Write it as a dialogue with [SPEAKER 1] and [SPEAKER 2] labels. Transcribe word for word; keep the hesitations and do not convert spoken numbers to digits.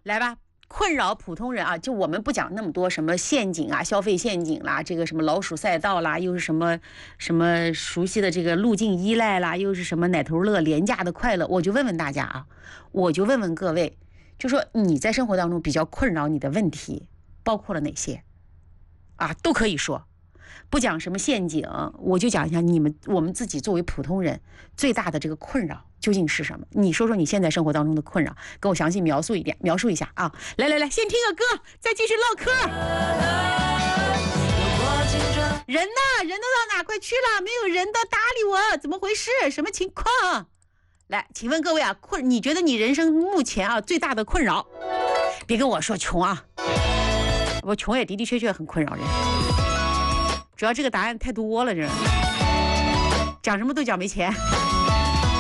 [SPEAKER 1] 来吧。困扰普通人啊，就我们不讲那么多什么陷阱啊、消费陷阱啦，这个什么老鼠赛道啦，又是什么什么熟悉的这个路径依赖啦，又是什么奶头乐、廉价的快乐，我就问问大家啊，我就问问各位，就说你在生活当中比较困扰你的问题包括了哪些啊？都可以说。不讲什么陷阱，我就讲一下你们我们自己作为普通人最大的这个困扰究竟是什么？你说说你现在生活当中的困扰，跟我详细描述一点，描述一下啊！来来来，先听个歌，再继续唠嗑。人呢？人都到哪块去了？没有人都搭理我，怎么回事？什么情况？来，请问各位啊，困，你觉得你人生目前啊最大的困扰？别跟我说穷啊，我穷也的的确确很困扰人。主要这个答案太多了，这讲什么都讲没钱。